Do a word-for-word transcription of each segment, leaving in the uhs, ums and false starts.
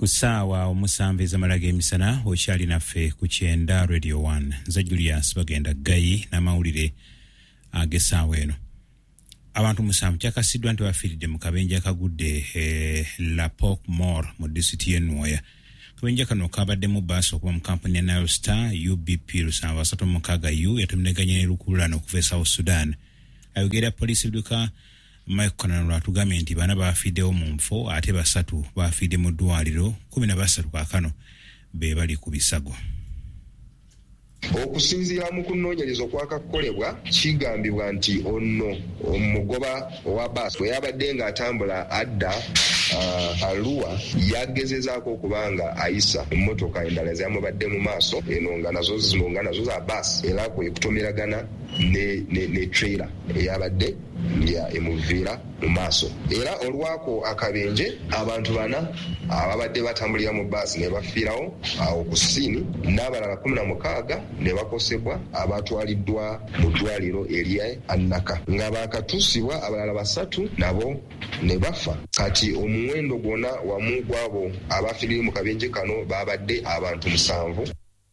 Kusawa omusanvu ez'amalaga emisana okyali naffe ku Kyenda Radio one. Nze Julius bagenda Gayi n'amawulire ag'essaawa eno. Abantu musanvu kyakasiddwa nti bafiiridde mu kabenje akagudde e Lapok Mall mu disitulikiti y'e Nwoya. Kabenje kano kabaddemu bbaasi okuva mu kampuni ya Nile Star U B P lusanvu asatu mu mukaaga U yatumeganye ne lukululana okuva e South Sudan. Ayogera poliisi Luka Mike Konanula atugambye nti bana bafiiddewo mu nfo ate basatu bafiidde mu ddwaliro kumi na basatu kaakano be bali ku bisago. Okusinziira mu kunoonyereza okwakakolebwa kigambibwa nti ono omugoba owa baasi bwe yabadde ng'atambula adda uh, Arua yagezezaako okubanga ayisa emmotoka endala ziyamubadde mu maaso eno nga nazo zino nga nazo za baasi era kwe kutomeragana ne, ne, ne trailer eyabadde ya emuviira mu maaso. Era olwako akabenje abantu bana ababadde batambulira mu baasi ne bafiirawo awo ku ssiini n'abalala kumi na mukaaga ne bakosebwa abatwaliddwa mu ddwaliro erya Annaka nga baakatuusibwa abalala basatu nabo ne bafa. Kati omuwendo gwonna wamu gwabo abafiiriye mu kabenje kano babadde abantu musanvu.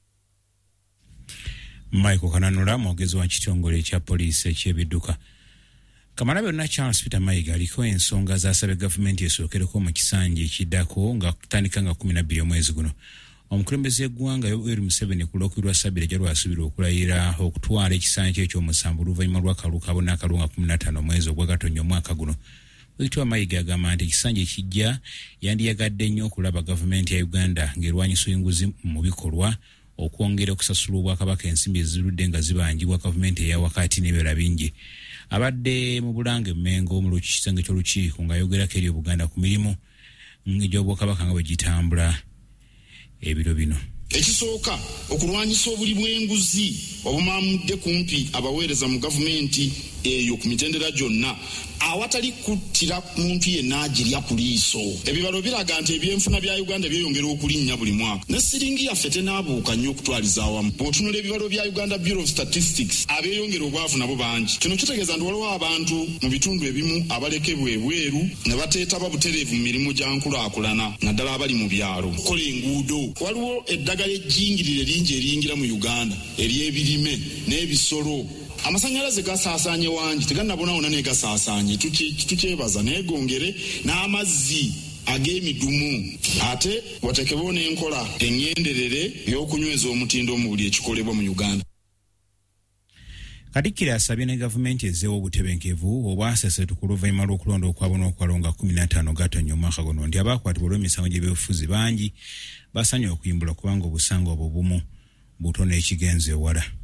Michael Kananula mwogezi wa kitongole ekya poliisi eky'ebidduka. Kamalabyonna Charles Peter Mayiga aliko ensonga zaasabye gavumenti esookereko mu kisanja ekiddako nga kutandika nga kumi na bbiri omwezi guno. Omukulembeze w'eggwanga Yoweri Museveni ku Lwokubiri Ssabbiiti ejja lwasubira okulayira okutwala ekisanja eky'omusanvu oluvannyuma lw'akalulu kabona akalunga kumi na ttaano omwezi ogwagatonnya omwaka guno. Wekitiibwa Mayiga agamba nti ekisanja ekijja yandiyagadde nnyo okulaba gavumenti ya Uganda ng'erwanyisa enguzi mu bikolwa okwongera okusasula Obwakabaka ensimbi ezirudde nga zibanjibwa gavumenti eya wakati n'ebirala bingi. Abadde mu Bulange Mmengo mu kisenge ky'olukiiko ng'ayogerako eri Obuganda ku mirimu egy'Obwakabaka nga bwe gitambula ebiro bino. Ekisooka okulwanyisa obuli bw'enguzi obumamudde kumpi abaweereza mu gavumenti eyo ku mitendera gyonna awatali kuttira muntu yenna agirya ku liiso. Ebibalo biraga nti ebyenfuna bya Uganda byeyongera okulinnya buli mwaka ne siringi yaffe tenaabuuka nnyo okutwaliza awamu. Bw'otunula ebibalo bya Uganda Bureau of Statistics abeeyongera obwavu nabo bangi. Kino kitegeeza nti waliwo abantu mu bitundu ebimu abalekebwa ebweru ne bateetaba butereevu mu mirimu gya nkulaakulana naddala abali mu byalo. Kola enguudo. Waliwo eddagala ejjingirire lingi eriyingira mu Uganda ery'ebirime n'ebisolo. Amasanyalaze gasaasaanye wangi tegannabonawo ne gasaasaanye tukyebaza neegongere n'amazzi ag'emidumu ate wateekebwawo n'enkola engenderere y'okunyweza omutindo mu buli ekikolebwa mu Uganda. Katikkiro asabye ne gavumenti ezzeewo obutebenkevu obwasese ku luvannyuma lw'okulonda okwabona okwalonga kumi na ttaano gatonnya omwaka guno nti abaakwatibwa olw'emisango gy'ebyobufuzi bangi basanye okuyimbula kubanga obusanga obwo bumu butono ekigenze ewala.